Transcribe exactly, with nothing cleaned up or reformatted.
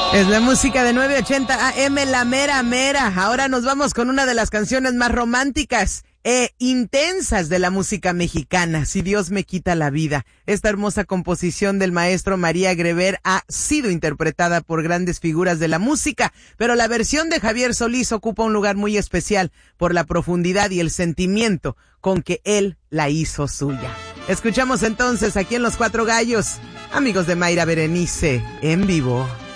Es la música de nueve ochenta A M, la mera mera. Ahora nos vamos con una de las canciones más románticas e intensas de la música mexicana, Si Dios me quita la vida. Esta hermosa composición del maestro María Greber ha sido interpretada por grandes figuras de la música, pero la versión de Javier Solís ocupa un lugar muy especial por la profundidad y el sentimiento con que él la hizo suya. Escuchamos entonces aquí en Los Cuatro Gallos, amigos de Mayra Berenice, en vivo.